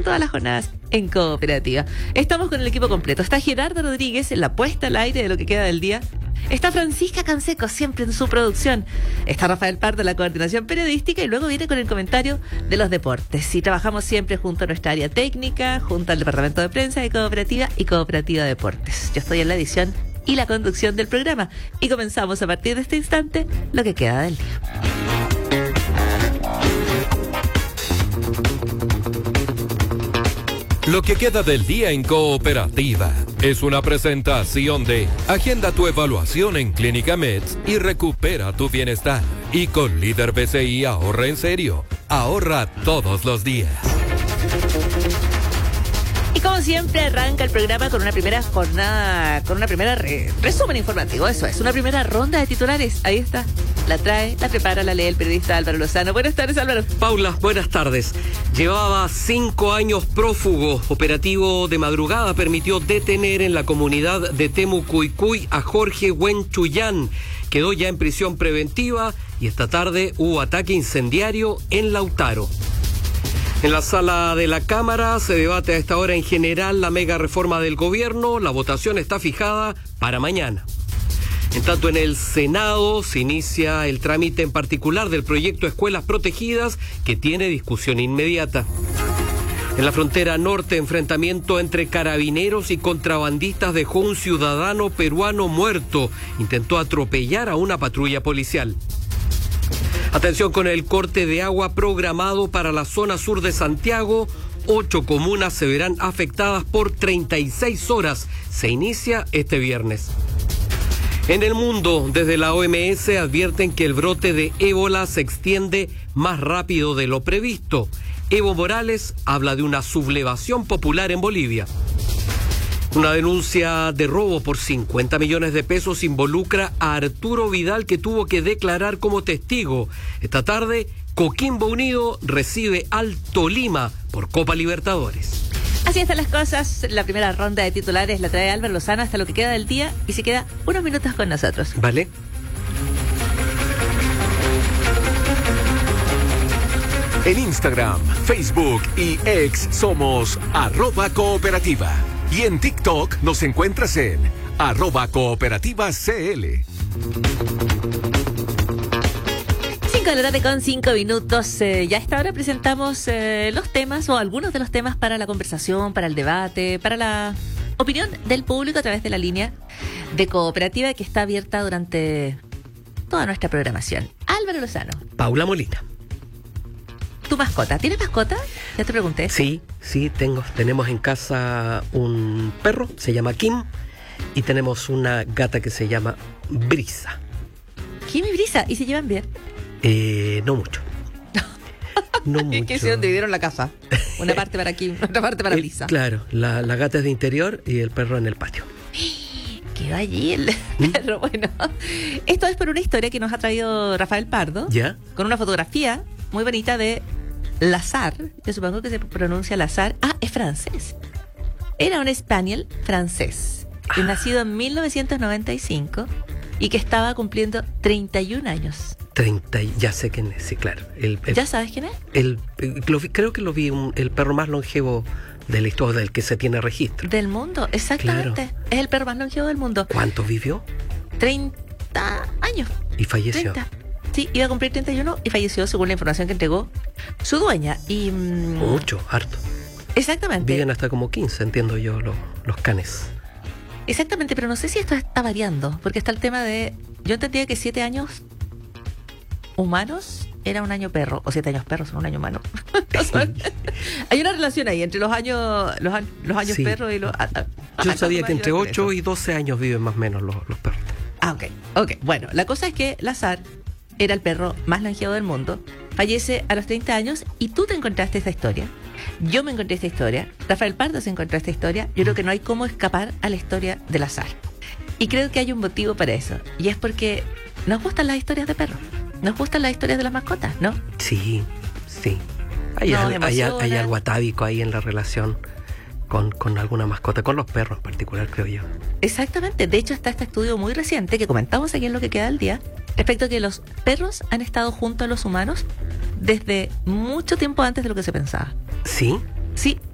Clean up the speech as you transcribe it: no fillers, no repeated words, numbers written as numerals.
todas las jornadas en Cooperativa. Estamos con el equipo completo. Está Gerardo Rodríguez en la puesta al aire de lo que queda del día. Está Francisca Canseco, siempre en su producción. Está Rafael Pardo en la coordinación periodística y luego viene con el comentario de los deportes. Y trabajamos siempre junto a nuestra área técnica, junto al departamento de prensa de Cooperativa y Cooperativa Deportes. Yo estoy en la edición y la conducción del programa. Y comenzamos a partir de este instante lo que queda del día. Lo que queda del día en Cooperativa es una presentación de Agenda tu evaluación en Clínica Meds y recupera tu bienestar. Y con Líder BCI ahorra en serio. Ahorra todos los días. Y como siempre arranca el programa con una primera jornada, con una primera resumen informativo, eso es, una primera ronda de titulares. Ahí está, la trae, la prepara, la lee el periodista Álvaro Lozano. Buenas tardes, Álvaro. Paula, buenas tardes. Llevaba 5 años prófugo. Operativo de madrugada permitió detener en la comunidad de Temucuycuy a Jorge Huenchuyán. Quedó ya en prisión preventiva y esta tarde hubo ataque incendiario en Lautaro. En la sala de la Cámara se debate a esta hora en general la mega reforma del gobierno. La votación está fijada para mañana. En tanto, en el Senado se inicia el trámite en particular del proyecto Escuelas Protegidas, que tiene discusión inmediata. En la frontera norte, enfrentamiento entre carabineros y contrabandistas dejó un ciudadano peruano muerto. Intentó atropellar a una patrulla policial. Atención con el corte de agua programado para la zona sur de Santiago. 8 comunas se verán afectadas por 36 horas. Se inicia este viernes. En el mundo, desde la OMS advierten que el brote de ébola se extiende más rápido de lo previsto. Evo Morales habla de una sublevación popular en Bolivia. Una denuncia de robo por 50 millones de pesos involucra a Arturo Vidal, que tuvo que declarar como testigo. Esta tarde, Coquimbo Unido recibe al Tolima por Copa Libertadores. Así están las cosas. La primera ronda de titulares la trae Álvaro Lozano hasta lo que queda del día y se queda unos minutos con nosotros. Vale. En Instagram, Facebook y X somos @cooperativa. Y en TikTok nos encuentras en @cooperativacl. 5 de la tarde con 5 minutos. Ya a esta hora presentamos los temas o algunos de los temas para la conversación, para el debate, para la opinión del público a través de la línea de Cooperativa que está abierta durante toda nuestra programación. Álvaro Lozano. Paula Molina. ¿Tu mascota? ¿Tienes mascota? Ya te pregunté. Sí, tenemos en casa un perro, se llama Kim, y tenemos una gata que se llama Brisa. Kim y Brisa, ¿y se llevan bien? No mucho. No mucho. ¿Qué hicieron? Dividieron la casa. Una parte para Kim, otra parte para Brisa. Claro, la gata es de interior y el perro en el patio. Quedó allí el perro. Bueno, esto es por una historia que nos ha traído Rafael Pardo. ¿Ya? Con una fotografía muy bonita de Lazar. Yo supongo que se pronuncia Lazar. Ah, es francés. Era un spaniel francés, nacido en 1995 y que estaba cumpliendo 31 años. 30, ya sé quién es, sí, claro. ¿Ya sabes quién es? Creo que lo vi, el perro más longevo de la historia, del que se tiene registro. Del mundo, exactamente. Claro. Es el perro más longevo del mundo. ¿Cuánto vivió? 30 años. ¿Y falleció? 30. Sí, iba a cumplir 31 y falleció según la información que entregó su dueña. Y mucho, harto. Exactamente. Viven hasta como 15, entiendo yo, los canes. Exactamente, pero no sé si esto está variando, porque está el tema de... Yo entendía que 7 años humanos era un año perro, o 7 años perros son un año humano. Hay una relación ahí entre los años sí. Perros y los... Yo sabía que entre 8 y 12 años viven más o menos los perros. Ah, ok. Bueno, la cosa es que Lazar era el perro más longevo del mundo, fallece a los 30 años y tú te encontraste esta historia. Yo me encontré esta historia, Rafael Pardo se encontró esta historia. Yo creo que no hay cómo escapar a la historia de Lazar. Y creo que hay un motivo para eso, y es porque nos gustan las historias de perros, nos gustan las historias de las mascotas, ¿no? Sí. Hay algo atávico ahí en la relación con alguna mascota, con los perros en particular, creo yo. Exactamente, de hecho está este estudio muy reciente que comentamos aquí en Lo que queda del día, respecto a que los perros han estado junto a los humanos desde mucho tiempo antes de lo que se pensaba. ¿Sí? Sí,